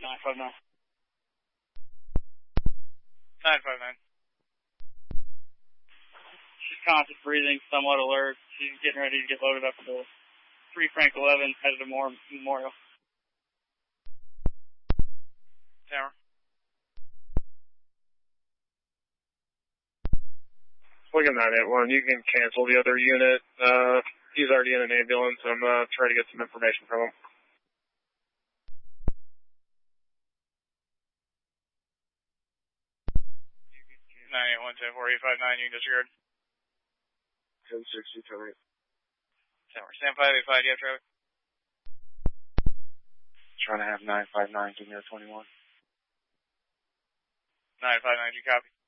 959. 959. She's conscious, breathing, somewhat alert. She's getting ready to get loaded up to 3 Frank 11, headed to Memorial. Tower. Lincoln 981, you can cancel the other unit. He's already in an ambulance. I'm trying to get some information from him. 981-10-4859, you can disregard. 1060, tell me. Tower. Stand 585, do you have traffic? Trying to have 959, give me a 21. 959, do you copy?